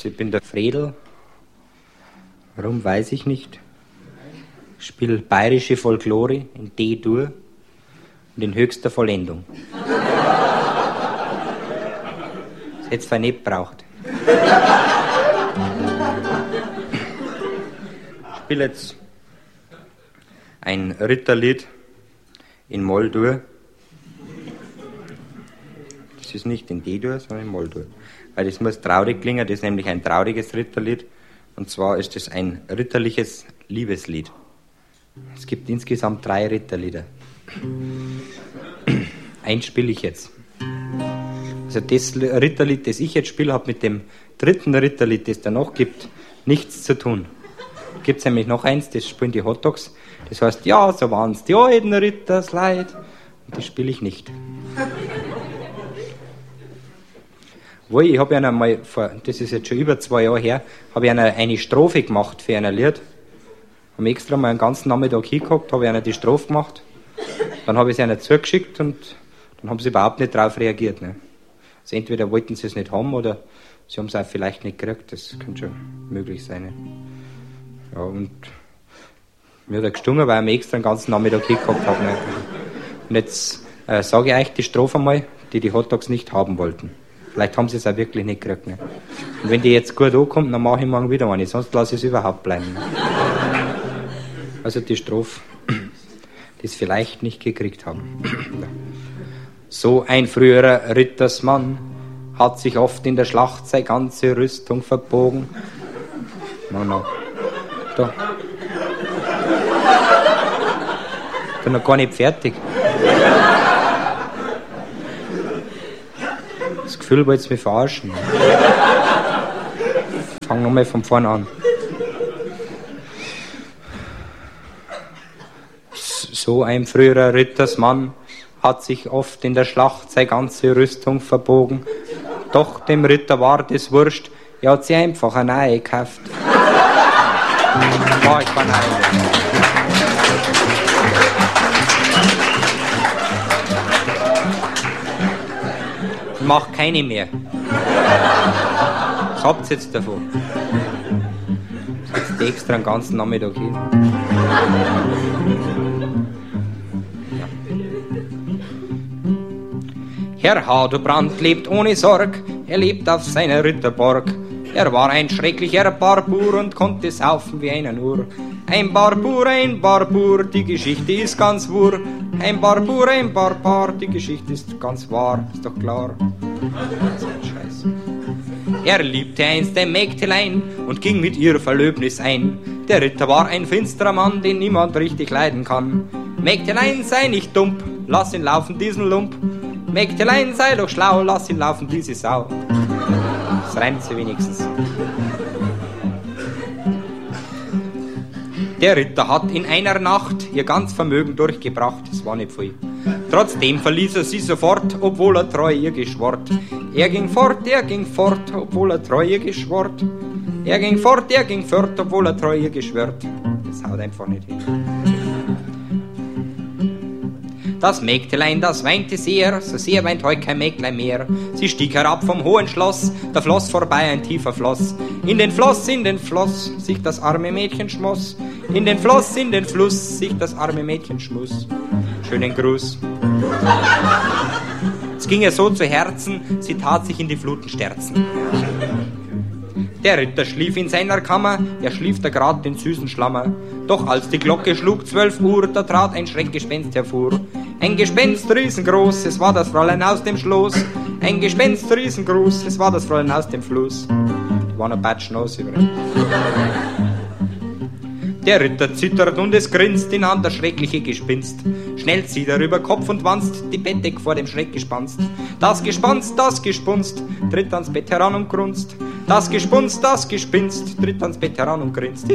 Also ich bin der Fredel. Warum, weiß ich nicht. Ich spiele bayerische Folklore in D-Dur und in höchster Vollendung. Das hätte es zwar nicht gebraucht. Ich spiele jetzt ein Ritterlied in Moll-Dur. Das ist nicht in D-Dur, sondern in Moll-Dur. Weil das muss traurig klingen, das ist nämlich ein trauriges Ritterlied. Und zwar ist es ein ritterliches Liebeslied. Es gibt insgesamt 3 Ritterlieder. Eins spiele ich jetzt. Also das Ritterlied, das ich jetzt spiele, hat mit dem 3. Ritterlied, das es danach gibt, nichts zu tun. Gibt es nämlich noch eins, das spielen die Hotdogs. Das heißt, ja, so waren's die alten Rittersleid. Und das spiele ich nicht. Ich habe ja einmal, das ist jetzt schon über 2 Jahre her, habe ich eine Strophe gemacht für ein Lied. Habe extra mal einen ganzen Nachmittag hingehabt, habe ich die Strophe gemacht. Dann habe ich sie einer zugeschickt und dann haben sie überhaupt nicht darauf reagiert. Ne? Also entweder wollten sie es nicht haben oder sie haben es auch vielleicht nicht gekriegt. Das könnte schon möglich sein. Ne? Ja, und mir hat er gestungen, weil ich mir extra einen ganzen Nachmittag hingehabt habe. Ne? Und jetzt sage ich euch die Strophe einmal, die Hotdogs nicht haben wollten. Vielleicht haben sie es auch wirklich nicht gekriegt. Ne? Und wenn die jetzt gut ankommt, dann mache ich morgen wieder eine, sonst lasse ich es überhaupt bleiben. Ne? Also die Strophe, die es vielleicht nicht gekriegt haben. So ein früherer Rittersmann hat sich oft in der Schlacht seine ganze Rüstung verbogen. No. Da. Ich bin noch gar nicht fertig. Das Gefühl, wollt ihr mich verarschen. Fang nochmal von vorne an. So ein früherer Rittersmann hat sich oft in der Schlacht seine ganze Rüstung verbogen. Doch dem Ritter war das wurscht, er hat sie einfach eine neue gekauft. Oh, ich war neidisch. Mach keine mehr. Was habt ihr jetzt davon? Jetzt extra einen ganzen Nachmittag hin. Herr Hadobrand lebt ohne Sorg, er lebt auf seiner Ritterborg. Er war ein schrecklicher Barbur und konnte saufen wie einer nur. Ein Barbur, die Geschichte ist ganz wurr. Ein Barbur, ein Barbar, die Geschichte ist ganz wahr, ist doch klar. Scheiße. Er liebte einst ein Mägdelein und ging mit ihr Verlöbnis ein. Der Ritter war ein finsterer Mann, den niemand richtig leiden kann. Mägdelein, sei nicht dumm, lass ihn laufen, diesen Lump. Mägdelein, sei doch schlau, lass ihn laufen, diese Sau. Das reimt sie wenigstens. Der Ritter hat in einer Nacht ihr ganz Vermögen durchgebracht, es war nicht viel. Trotzdem verließ er sie sofort, obwohl er treu ihr geschwort. Er ging fort, obwohl er treu ihr geschwort. Er ging fort, obwohl er treu ihr geschwört. Das haut einfach nicht hin. Das Mägdelein, das weinte sehr, so sehr weint heut kein Mägdlein mehr. Sie stieg herab vom hohen Schloss, da floss vorbei ein tiefer Floss. In den Floss, sich das arme Mädchen schmoss. In den Floss, sich das arme Mädchen schmuss. Schönen Gruß. Es ging ihr so zu Herzen, sie tat sich in die Fluten sterzen. Der Ritter schlief in seiner Kammer, er schlief da grad den süßen Schlammer. Doch als die Glocke schlug 12 Uhr, da trat ein Schreckgespenst hervor. Ein Gespenst riesengroß, es war das Fräulein aus dem Schloss. Ein Gespenst riesengroß, es war das Fräulein aus dem Fluss. Die war noch batschnass übrigens. Der Ritter zittert und es grinst ihn an, das schreckliche Gespinst. Schnell zieht er über Kopf und Wanst, die Bettdeck vor dem Schreck gespanst. Das Gespanst, das Gespunst, tritt ans Bett heran und grunzt. Das Gespunst, das Gespinst, tritt ans Bett heran und grinst.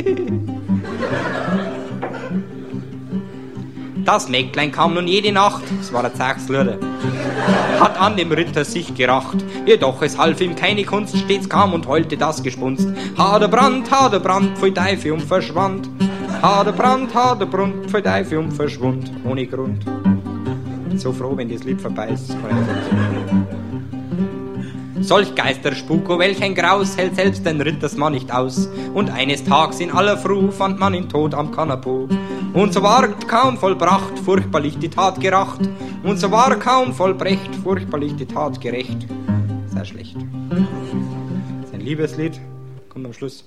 Das Mägdlein kam nun jede Nacht, es war ein Zachslurde, hat an dem Ritter sich geracht. Jedoch es half ihm keine Kunst, stets kam und heulte das Gespunst. Haderbrand, pfui Teufel und verschwand. Haderbrand, pfui Teufel und verschwund. Ohne Grund. Ich bin so froh, wenn das Lied vorbei ist. Solch Geisterspuk, oh welch ein Graus, hält selbst den Rittersmann nicht aus. Und eines Tags in aller Früh fand man ihn tot am Kanapo. Und so war kaum vollbracht, furchtbarlich die Tat geracht. Und so war kaum vollbrecht, furchtbarlich die Tat gerecht. Sehr schlecht. Das ist ein Liebeslied, kommt am Schluss.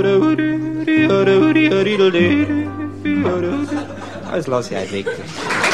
Das lasse ich halt weg.